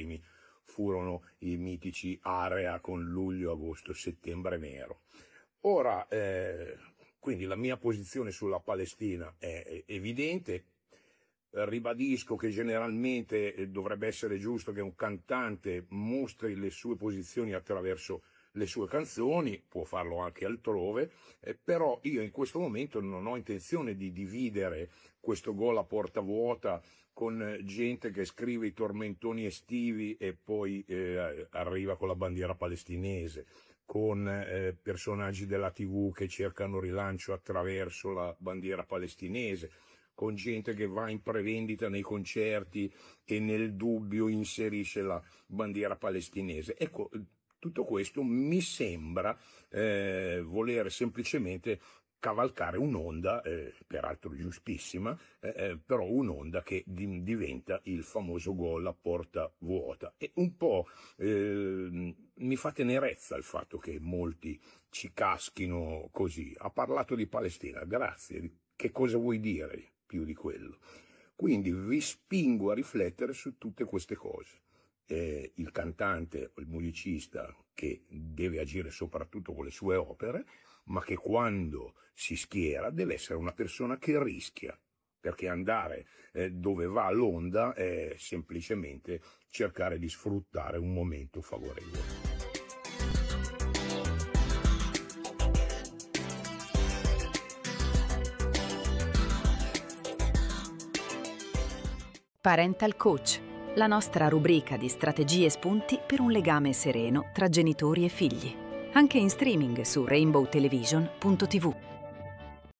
primi furono i mitici Area con luglio, agosto, settembre nero. Ora, quindi la mia posizione sulla Palestina è evidente. Ribadisco che generalmente dovrebbe essere giusto che un cantante mostri le sue posizioni attraverso le sue canzoni, può farlo anche altrove, però io in questo momento non ho intenzione di dividere questo gol a porta vuota con gente che scrive i tormentoni estivi e poi arriva con la bandiera palestinese, con personaggi della TV che cercano rilancio attraverso la bandiera palestinese, con gente che va in prevendita nei concerti e nel dubbio inserisce la bandiera palestinese. Ecco, tutto questo mi sembra voler semplicemente cavalcare un'onda, peraltro giustissima, però un'onda che diventa il famoso gol a porta vuota. E un po' mi fa tenerezza il fatto che molti ci caschino così. Ha parlato di Palestina, grazie, che cosa vuoi dire più di quello? Quindi vi spingo a riflettere su tutte queste cose. Il cantante o il musicista che deve agire soprattutto con le sue opere, ma che quando si schiera deve essere una persona che rischia, perché andare dove va l'onda è semplicemente cercare di sfruttare un momento favorevole. Parental Coach, la nostra rubrica di strategie e spunti per un legame sereno tra genitori e figli. Anche in streaming su rainbowtelevision.tv.